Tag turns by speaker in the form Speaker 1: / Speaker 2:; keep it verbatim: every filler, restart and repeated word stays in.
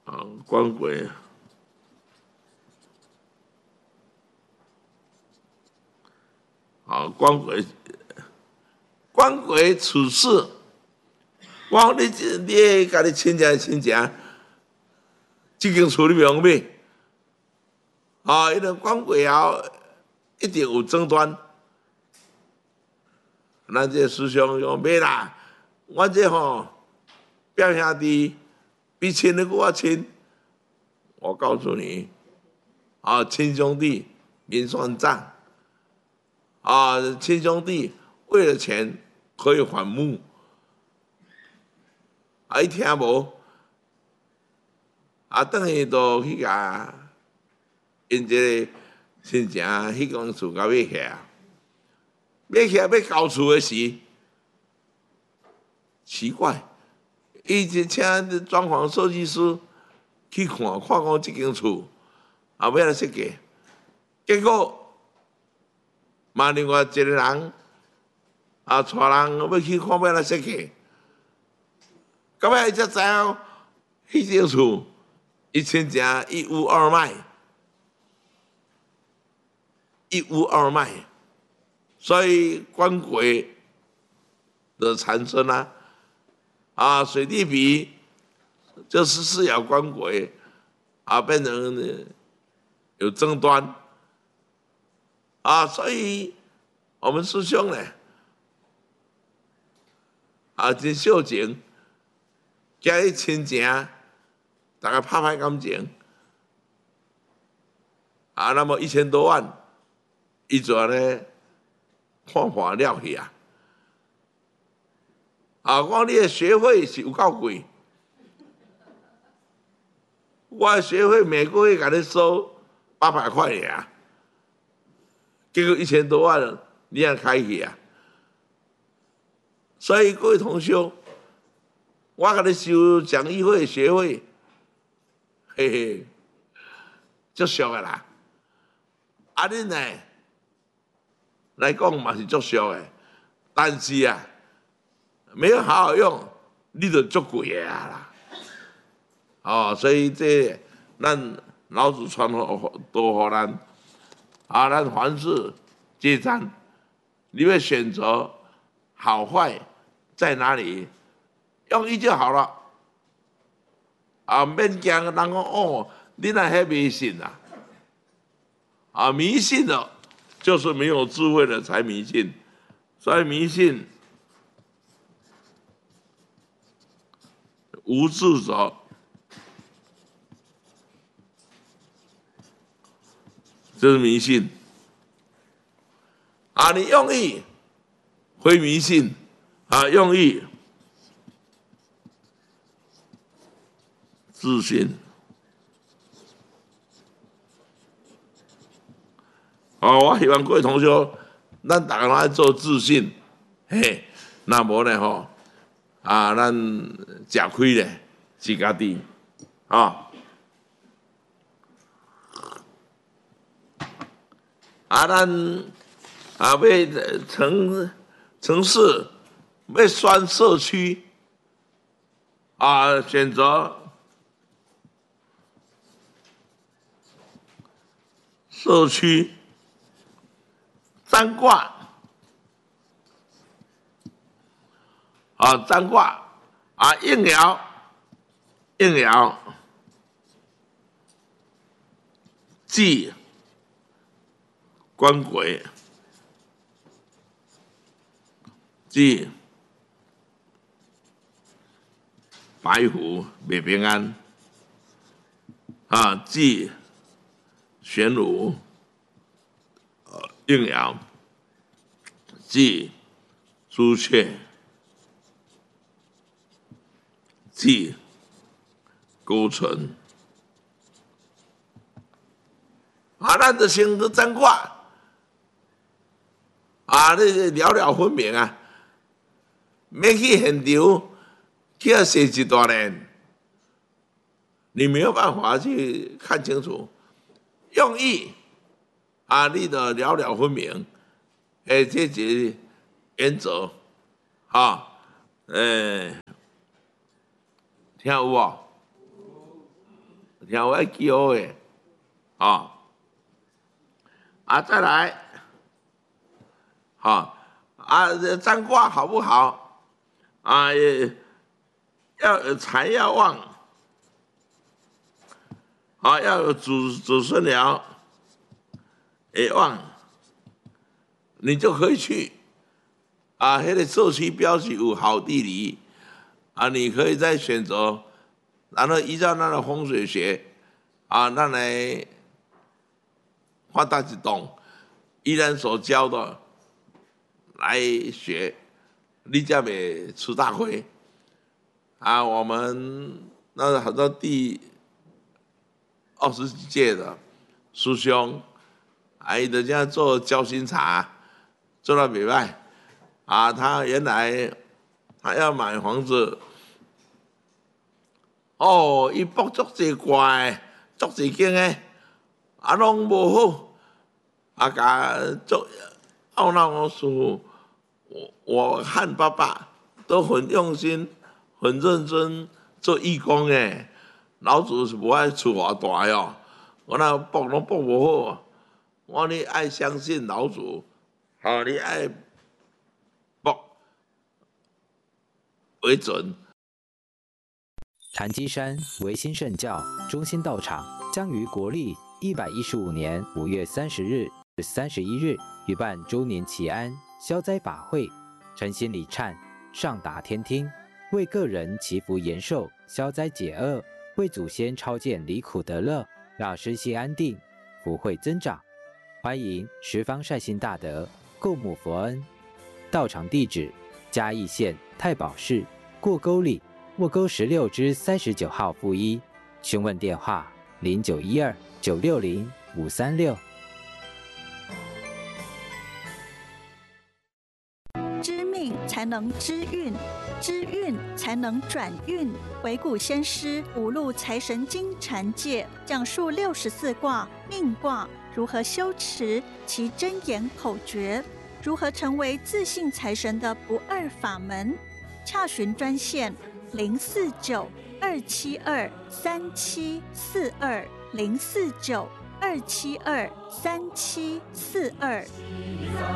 Speaker 1: 啊，官鬼啊，官鬼官鬼处事，我你你家己亲戚亲戚，这间厝你袂用买，啊，因为官鬼后一定有争端。咱这师兄讲买啦，我这吼表兄弟比亲的我亲，我告诉你，啊，亲兄弟明算账，啊，亲兄弟为了钱可以反目。啊！伊听无，啊，等于都去甲因这个亲戚迄间厝甲买起来，买起来要交厝的时，奇怪，伊就请装潢设计师去看，看讲这间厝啊要来设计，结果嘛另外一个人啊带人要去看要来设计。到尾伊才知影，迄间厝伊亲戚一屋二卖，一屋二卖，所以官鬼的产生啊，啊，水地比就是四爻官鬼啊，变成有争端啊，所以我们师兄呢，啊，真孝敬。家己亲情，大家拍拍感情，啊，那么一千多万，伊就呢看化了去啊！啊，我你的学费是有够贵，我的学费每个月给你收八百块呀，结果一千多万，你也开去啊！所以各位同学。我给你收讲义费、学费，嘿嘿，足俗的啦。啊，恁呢来讲嘛是足俗的，但是啊，没有好好用，你就足贵的啦。哦，所以这咱老子传互都互咱，啊，咱凡事皆占，你会选择好坏在哪里？用意就好了，啊，免惊人讲哦，你那还迷信啊？啊，迷信的，就是没有智慧的才迷信，所以迷信无智者，就是迷信。啊，你用意会迷信，啊，用意。自信，哦，我希望各位同学，咱大家来做自信，嘿，那无呢吼，啊，咱吃亏咧是家己，啊，啊，咱啊要城城市要选社区，啊，选择。社区占卦啊，占卦啊，应爻应爻忌官鬼忌白虎袂平安啊，忌玄武，呃，应爻，忌朱雀，忌勾陈。啊，咱就先去占卦，啊，你了了分明啊，免去现场去啊写一大连，你没有办法去看清楚。用意啊，你的了了分明，诶，这是原则，哈，诶，听有无？ 听我叫的，啊，啊，再来，好，啊，占卦好不好？啊，要财要旺，啊，要有子子孙爻也旺，你就可以去。啊，那个社区标示有好地理，啊，你可以再选择，然后依照那个风水学，啊，那来画大一栋，依然所教的来学，你才袂出大亏。啊，我们那很多第二十几届的师兄，啊，伊就这样做交心茶，做到袂歹。啊，他原来他要买房子，哦，伊卜足济怪，足济间诶，啊，拢无好，啊，甲做懊恼我师傅，我我和爸爸都很用心、很认真做义工诶，老子是无爱出偌大哟，我那卜拢卜无好，我你爱相信老祖，好，你爱。为准。
Speaker 2: 潭基山维新圣教中心道场将于国历一百一十五年五月三十日至三十一日举办周年祈安消灾法会，诚心礼忏，上达天听，为个人祈福延寿、消灾解厄，为祖先超荐离苦得乐，让身心安定，福慧增长。欢迎十方善心大德共沐佛恩。道场地址：嘉义县太保市过沟里沃沟十六之三十九号负一。询问电话：零九一二九六零五三六。
Speaker 3: 知命才能知运，知运才能转运。惟古先师五路财神经禅界讲述六十四卦命卦如何修持其真言口诀，如何成为自信财神的不二法门。洽询专线零四九二七二三七四二零四九二七二三七四二。